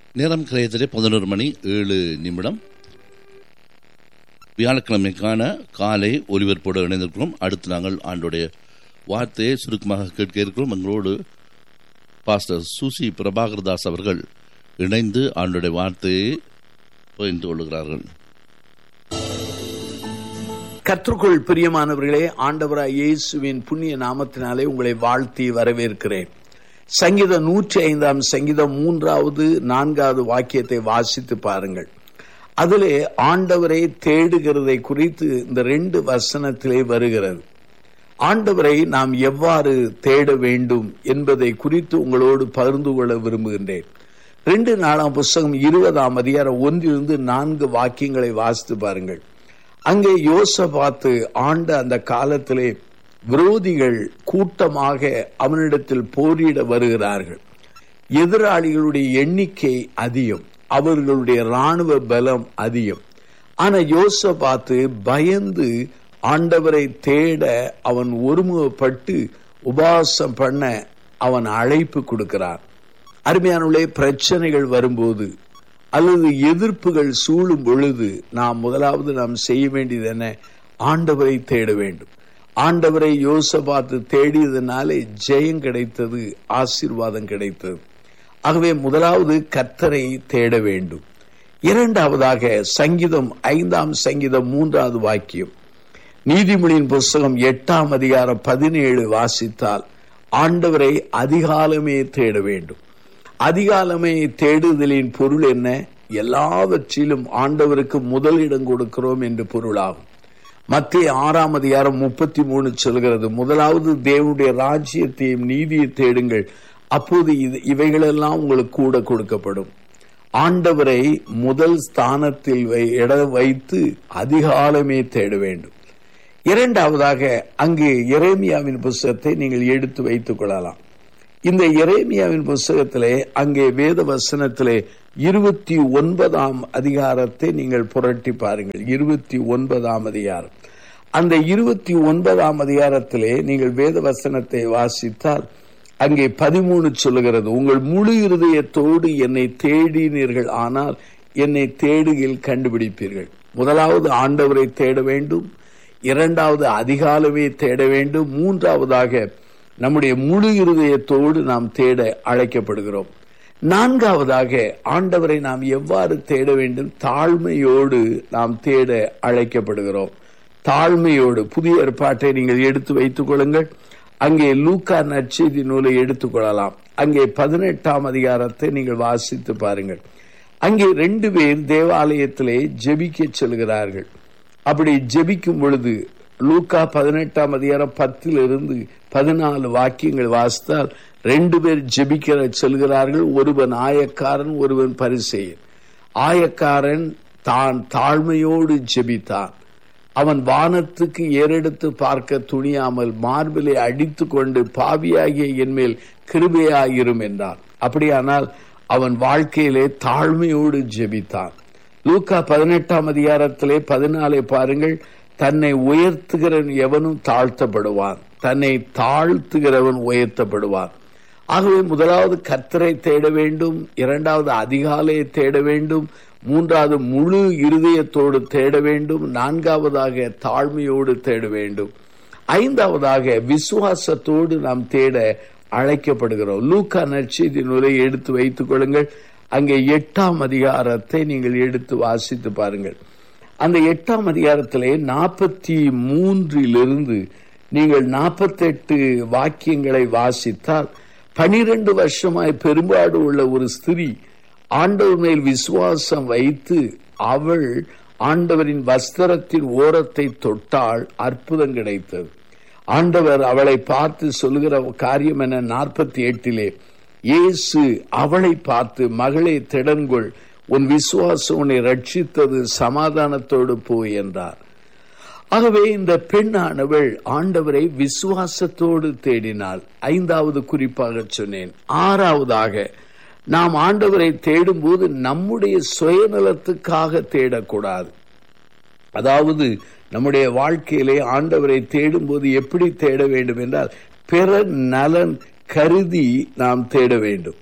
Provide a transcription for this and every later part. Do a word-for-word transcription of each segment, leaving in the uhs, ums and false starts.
நேரம் கிரயத்திலே பதினோரு மணி ஏழு நிமிடம். வியாழக்கிழமைக்கான காலை ஒலிபரப்போடு இணைந்திருக்கிறோம். அடுத்து நாங்கள் ஆண்டுடைய வார்த்தையை சுருக்கமாக கேட்க இருக்கிறோம். எங்களோடு பாஸ்டர் சுசி பிரபாகரதாஸ் அவர்கள் இணைந்து ஆண்டுடைய வார்த்தையை பகிர்ந்து கொள்கிறார்கள். கர்த்தருக்குள் பிரியமானவர்களே, ஆண்டவராய் இயேசுவின் புண்ணிய நாமத்தினாலே உங்களை வாழ்த்தி வரவேற்கிறேன். சங்கீதம் நூற்றி ஐந்தாம் சங்கீதம் மூன்றாவது நான்காவது வாக்கியத்தை வாசித்து பாருங்கள். அதிலே ஆண்டவரை தேடுகிறதை குறித்து இந்த ரெண்டு வசனத்திலே வருகிறது. ஆண்டவரை நாம் எவ்வாறு தேட வேண்டும் என்பதை குறித்து உங்களோடு பகிர்ந்து கொள்ள விரும்புகின்றேன். ரெண்டு நாலாம் புஸ்தகம் இருபதாம் அதிகாரம் ஒன்றிலிருந்து நான்கு வாக்கியங்களை வாசித்து பாருங்கள். அங்கே யோசபாத்து ஆண்ட அந்த காலத்திலே விரோதிகள் கூட்டமாக அவனிடத்தில் போரிட வருகிறார்கள். எதிராளிகளுடைய எண்ணிக்கை அதிகம், அவர்களுடைய இராணுவ பலம் அதிகம். ஆனா யோசபாத்து பயந்து ஆண்டவரை தேட அவன் ஒருமுகப்பட்டு உபவாசம் பண்ண அவன் அழைப்பு கொடுக்கிறான். அருமையானவர்களே, பிரச்சனைகள் வரும்போது அல்லது எதிர்ப்புகள் சூழும் பொழுது நாம் முதலாவது நாம் செய்ய வேண்டியது என்ன? ஆண்டவரை தேட வேண்டும். ஆண்டவரை யோசபாத்து தேடியதனாலே ஜெயம் கிடைத்தது, ஆசீர்வாதம் கிடைத்தது. ஆகவே முதலாவது கர்த்தரை தேட வேண்டும். இரண்டாவதாக சங்கீதம் ஐந்தாம் சங்கீதம் மூன்றாவது வாக்கியம், நீதிமொழியின் புஸ்தகம் எட்டாம் அதிகாரம் பதினேழு வாசித்தால் ஆண்டவரை அதிகாலமே தேட வேண்டும். அதிகாலமே தேடுதலின் பொருள் என்ன? எல்லாவற்றிலும் ஆண்டவருக்கு முதலிடம் கொடுக்கிறோம் என்று பொருளாகும். மத்திய ஆறாம் அதிகாரம் முப்பத்தி மூணு சொல்கிறது, முதலாவது தேவனுடைய ராஜ்யத்தையும் நீதியை தேடுங்கள், அப்போது இவைகளெல்லாம் உங்களுக்கு கூட கொடுக்கப்படும். ஆண்டவரை முதல் ஸ்தானத்தில் இடம் வைத்து அதிகாலமே தேட வேண்டும். இரண்டாவதாக அங்கு எரேமியாவின் புஸ்தகத்தை நீங்கள் எடுத்து வைத்துக் கொள்ளலாம். இந்த எரேமியாவின் புஸ்தகத்திலே அங்கே வேத வசனத்திலே இருபத்தி ஒன்பதாம் அதிகாரத்தை நீங்கள் புரட்டி பாருங்கள். இருபத்தி ஒன்பதாம் அதிகாரம், அந்த இருபத்தி ஒன்பதாம் அதிகாரத்திலே நீங்கள் வேத வசனத்தை வாசித்தால் அங்கே பதிமூணு சொல்லுகிறது, உங்கள் முழு இருதயத்தோடு என்னை தேடினீர்கள், ஆனால் என்னை தேடுகில் கண்டுபிடிப்பீர்கள். முதலாவது ஆண்டவரை தேட வேண்டும், இரண்டாவது அதிகாலமே தேட வேண்டும், மூன்றாவதாக நம்முடைய முழு இருதயத்தோடு நாம் தேட அழைக்கப்படுகிறோம். நான்காவதாக ஆண்டவரை நாம் எவ்வாறு தேட வேண்டும்? தாழ்மையோடு நாம் தேட அழைக்கப்படுகிறோம். தாழ்மையோடு. புதிய ஏற்பாட்டை நீங்கள் எடுத்து வைத்துக் கொள்ளுங்கள். அங்கே லூக்கா நற்செய்தி நூலை எடுத்துக் கொள்ளலாம். அங்கே பதினெட்டாம் அதிகாரத்தை நீங்கள் வாசித்து பாருங்கள். அங்கே ரெண்டு பேர் தேவாலயத்திலே ஜெபிக்க செல்கிறார்கள். அப்படி ஜெபிக்கும் பொழுது லூக்கா பதினெட்டாம் அதிகாரம் பத்திலிருந்து பதினாலு வாக்கியங்கள் வாசித்தால் ரெண்டு பேர் ஜெபிக்க செல்கிறார்கள். ஒருவன் ஆயக்காரன், ஒருவன் பரிசேயன். ஆயக்காரன் தான் தாழ்மையோடு ஜெபித்தான். அவன் வானத்துக்கு ஏறெடுத்து பார்க்க துணியாமல் மார்பிலை அடித்து கொண்டு பாவியாகிய என்மேல் கிருபையாயிரும் என்றான். அப்படியானால் அவன் வாழ்க்கையிலே தாழ்மையோடு ஜெபித்தான். லூக்கா பதினெட்டாம் அதிகாரத்திலே பதினாலை பாருங்கள், தன்னை உயர்த்துகிறவன் எவனும் தாழ்த்தப்படுவான், தன்னை தாழ்த்துகிறவன் உயர்த்தப்படுவான். ஆகவே முதலாவது கர்த்தரை தேட வேண்டும், இரண்டாவது அதிகாலையை தேட வேண்டும், மூன்றாவது முழு இருதயத்தோடு தேட வேண்டும், நான்காவதாக தாழ்மையோடு தேட வேண்டும், ஐந்தாவதாக விசுவாசத்தோடு நாம் தேட அழைக்கப்படுகிறோம். லூக்கா நற்செய்தி நூலை எடுத்து வைத்துக் கொள்ளுங்கள். அங்கே எட்டாம் அதிகாரத்தை நீங்கள் எடுத்து வாசித்து பாருங்கள். அந்த எட்டாம் அதிகாரத்திலே நாற்பத்தி மூன்றிலிருந்து நீங்கள் நாற்பத்தி எட்டு வாக்கியங்களை வாசித்தால், பனிரெண்டு வருஷமாய் பெரும்பாடு உள்ள ஒரு ஸ்திரீ ஆண்டவர் மேல் விசுவாசம் வைத்து அவள் ஆண்டவரின் வஸ்திரத்தின் ஓரத்தை தொட்டால் அற்புதம் கிடைத்தது. ஆண்டவர் அவளை பார்த்து சொல்லுகிற காரியம் என நாற்பத்தி எட்டிலே இயேசு அவளை பார்த்து, மகளே திடன்கொள், உன் விசுவாசம் உன்னை ரட்சித்தது, சமாதானத்தோடு போய் என்றார். ஆகவே இந்த பெண்ணானவள் ஆண்டவரை விசுவாசத்தோடு தேடினாள். ஐந்தாவது குறிப்பாக சொன்னேன். ஆறாவதாக நாம் ஆண்டவரை தேடும் போது நம்முடைய சுயநலத்துக்காக தேடக்கூடாது. அதாவது நம்முடைய வாழ்க்கையிலே ஆண்டவரை தேடும் போது எப்படி தேட வேண்டும் என்றால், பிற நலன் கருதி நாம் தேட வேண்டும்.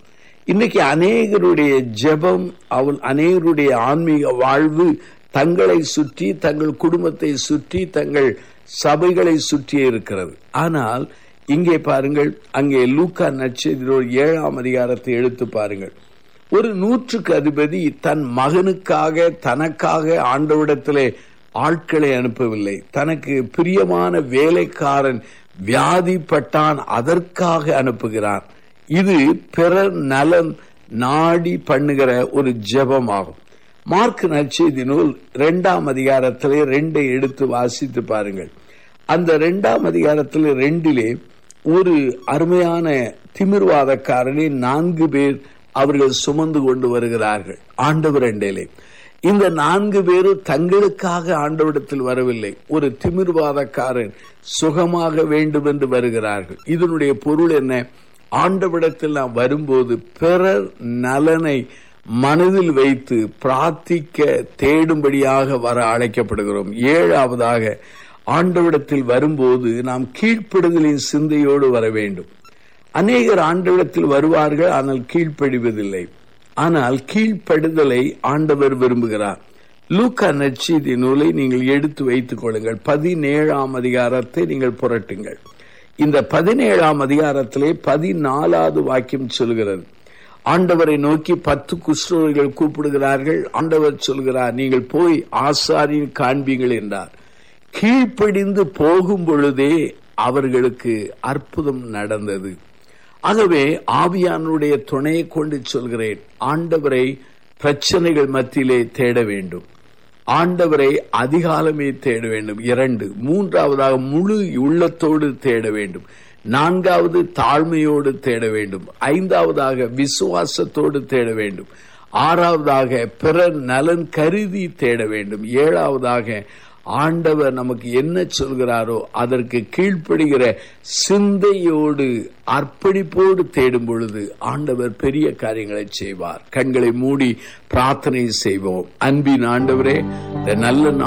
இன்னைக்கு அநேகருடைய ஜெபம், அவள் அநேகருடைய ஆன்மீக வாழ்வு தங்களை சுற்றி, தங்கள் குடும்பத்தை சுற்றி, தங்கள் சபைகளை சுற்றி இருக்கிறது. ஆனால் இங்கே பாருங்கள், அங்கே லூக்கா நற்செய்தியில் ஏழாம் அதிகாரத்தை எடுத்து பாருங்கள். ஒரு நூற்றுக்கு அதிபதி தன் மகனுக்காக, தனக்காக ஆண்டவரிடத்திலே ஆட்களை அனுப்பவில்லை. தனக்கு பிரியமான வேலைக்காரன் வியாதிப்பட்டான், அதற்காக அனுப்புகிறான். இது பிறர் நலன் நாடி பண்ணுகிற ஒரு ஜெபம் ஆகும். மார்க் நற்செய்தி நூல் இரண்டாம் அதிகாரத்திலே ரெண்டை எடுத்து வாசித்து பாருங்கள். அந்த இரண்டாம் அதிகாரத்தில் ரெண்டிலே ஒரு அருமையான திமிர்வாதக்காரனை நான்கு பேர் அவர்கள் சுமந்து கொண்டு வருகிறார்கள் ஆண்டவர் அண்டையிலே. இந்த நான்கு பேரும் தங்களுக்காக ஆண்டவரிடத்தில் வரவில்லை. ஒரு திமிர்வாதக்காரன் சுகமாக வேண்டும் என்று வருகிறார்கள். இதனுடைய பொருள் என்ன? ஆண்டவரிடத்தில் நாம் வரும்போது பிறர் நலனை மனதில் வைத்து பிரார்த்திக்க தேடும்படியாக வர அழைக்கப்படுகிறோம். ஏழாவதாக, ஆண்டவரிடத்தில் வரும்போது நாம் கீழ்ப்படுதலின் சிந்தையோடு வர வேண்டும். அநேகர் ஆண்டவரிடத்தில் வருவார்கள், ஆனால் கீழ்ப்படிவதில்லை. ஆனால் கீழ்ப்படுதலை ஆண்டவர் விரும்புகிறார். லூக்கா நற்செய்தி நூலை நீங்கள் எடுத்து வைத்துக் கொள்ளுங்கள். பதினேழாம் அதிகாரத்தை நீங்கள் புரட்டுங்கள். இந்த பதினேழாம் அதிகாரத்திலே பதினாலாவது வாக்கியம் சொல்கிறது. ஆண்டவரை நோக்கி பத்து குஷ்டரோகிகள் கூப்பிடுகிறார்கள். ஆண்டவர் சொல்கிறார், நீங்கள் போய் ஆசாரியன் காண்பீங்கள் என்றார். கீழ்ப்படிந்து போகும் பொழுதே அவர்களுக்கு அற்புதம் நடந்தது. ஆகவே ஆவியானுடைய துணையை கொண்டு சொல்கிறேன், ஆண்டவரை பிரச்சனைகள் மத்தியிலே தேட வேண்டும். ஆண்டவரை அதிகாலமே தேட வேண்டும். இரண்டு மூன்றாவதாக முழு உள்ளத்தோடு தேட வேண்டும். நான்காவது தாழ்மையோடு தேட வேண்டும். ஐந்தாவதாக விசுவாசத்தோடு தேட வேண்டும். ஆறாவதாக பிறர் நலன் கருதி தேட வேண்டும். ஏழாவதாக ஆண்டவர் நமக்கு என்ன சொல்கிறாரோ அதற்கு கீழ்ப்படுகிற சிந்தையோடு அர்ப்பணிப்போடு தேடும் பொழுது ஆண்டவர் பெரிய காரியங்களை செய்வார். கண்களை மூடி பிரார்த்தனை செய்வோம். அன்பின் ஆண்டவரே, இந்த நல்ல